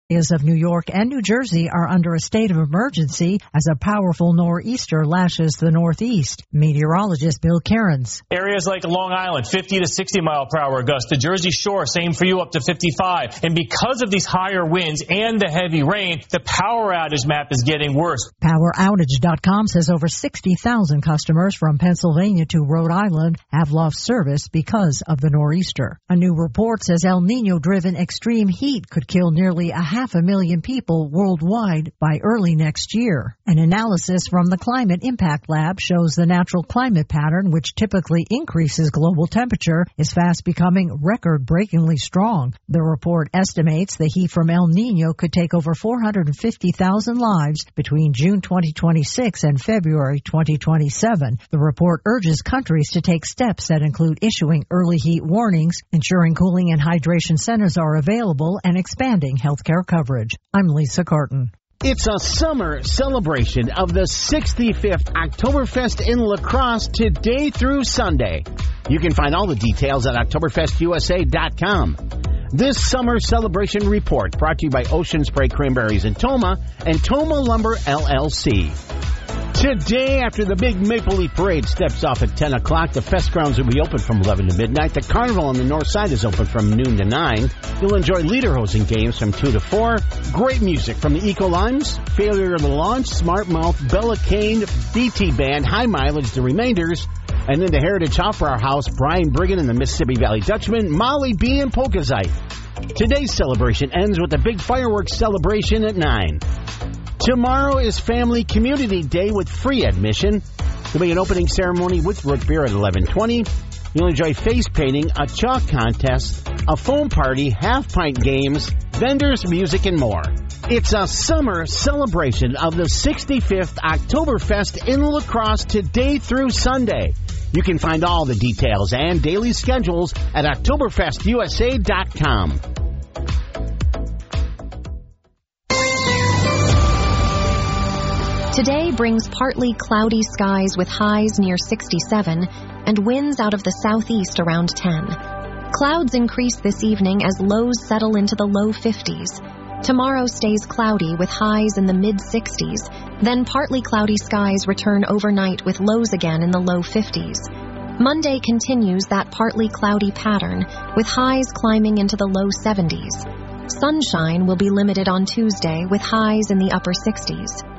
Areas of New York and New Jersey are under a state of emergency as a powerful nor'easter lashes the northeast. Meteorologist Bill Cairns. Areas like Long Island, 50 to 60 mile per hour gusts. The Jersey Shore, same for you, up to 55. And because of these higher winds and the heavy rain, the power outage map is getting worse. PowerOutage.com says over 60,000 customers from Pennsylvania to Rhode Island have lost service because of the nor'easter. A new report says El Nino-driven extreme heat could kill nearly 500,000 people worldwide by early next year. An analysis from the Climate Impact Lab shows the natural climate pattern, which typically increases global temperature, is fast becoming record-breakingly strong. The report estimates the heat from El Nino could take over 450,000 lives between June 2026 and February 2027. The report urges countries to take steps that include issuing early heat warnings, ensuring cooling and hydration centers are available, and expanding healthcare coverage. I'm Lisa Carton. It's a summer celebration of the 65th Oktoberfest in La Crosse today through Sunday. You can find all the details at OktoberfestUSA.com. This summer celebration report brought to you by Ocean Spray Cranberries in Toma and Toma Lumber LLC. Today, after the big Maple Leaf Parade steps off at 10 o'clock, the Fest grounds will be open from 11 to midnight. The Carnival on the north side is open from noon to 9. You'll enjoy lederhosen games from 2 to 4. Great music from the Eco Limes, Failure of the Launch, Smart Mouth, Bella Kane, BT Band, High Mileage, The Remainders, and then the Heritage Opera House, Brian Brigham and the Mississippi Valley Dutchman, Molly B. and Polkazite. Today's celebration ends with a big fireworks celebration at 9. Tomorrow is Family Community Day with free admission. There'll be an opening ceremony with root beer at 11:20. You'll enjoy face painting, a chalk contest, a foam party, half-pint games, vendors, music, and more. It's a summer celebration of the 65th Oktoberfest in La Crosse today through Sunday. You can find all the details and daily schedules at OktoberfestUSA.com. Today brings partly cloudy skies with highs near 67 and winds out of the southeast around 10. Clouds increase this evening as lows settle into the low 50s. Tomorrow stays cloudy with highs in the mid-60s. Then partly cloudy skies return overnight with lows again in the low 50s. Monday continues that partly cloudy pattern with highs climbing into the low 70s. Sunshine will be limited on Tuesday with highs in the upper 60s.